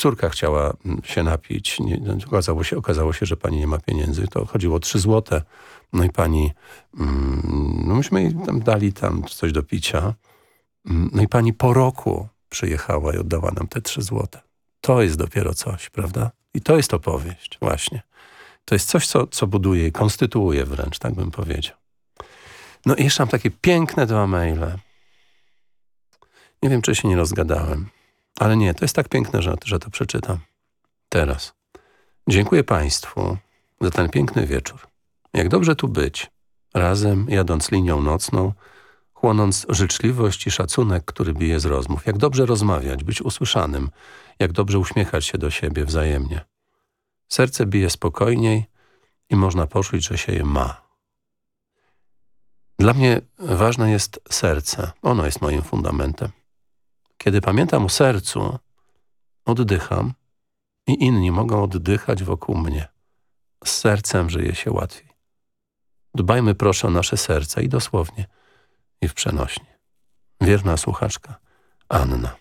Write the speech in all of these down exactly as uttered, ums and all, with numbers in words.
córka chciała się napić. Nie, okazało się, okazało się, że pani nie ma pieniędzy. To chodziło o trzy złote. No i pani, no myśmy jej tam dali tam coś do picia. No i pani po roku przyjechała i oddała nam te trzy złote. To jest dopiero coś, prawda? I to jest opowieść, właśnie. To jest coś, co, co buduje i konstytuuje wręcz, tak bym powiedział. No i jeszcze mam takie piękne dwa maile. Nie wiem, czy się nie rozgadałem. Ale nie, to jest tak piękne, że, że to przeczytam. Teraz. Dziękuję Państwu za ten piękny wieczór. Jak dobrze tu być. Razem, jadąc linią nocną, chłonąc życzliwość i szacunek, który bije z rozmów. Jak dobrze rozmawiać, być usłyszanym. Jak dobrze uśmiechać się do siebie wzajemnie. Serce bije spokojniej i można poczuć, że się je ma. Dla mnie ważne jest serce. Ono jest moim fundamentem. Kiedy pamiętam o sercu, oddycham i inni mogą oddychać wokół mnie. Z sercem żyje się łatwiej. Dbajmy proszę o nasze serca i dosłownie, i w przenośni. Wierna słuchaczka Anna.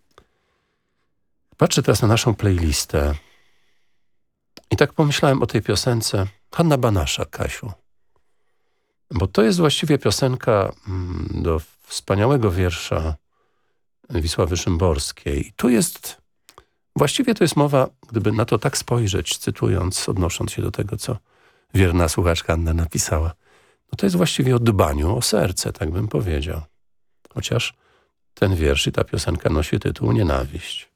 Patrzę teraz na naszą playlistę i tak pomyślałem o tej piosence Hanna Banaszak, Kasiu. Bo to jest właściwie piosenka do wspaniałego wiersza Wisławy Szymborskiej. I tu jest, właściwie to jest mowa, gdyby na to tak spojrzeć, cytując, odnosząc się do tego, co wierna słuchaczka Anna napisała, no to jest właściwie o dbaniu o serce, tak bym powiedział. Chociaż ten wiersz i ta piosenka nosi tytuł Nienawiść.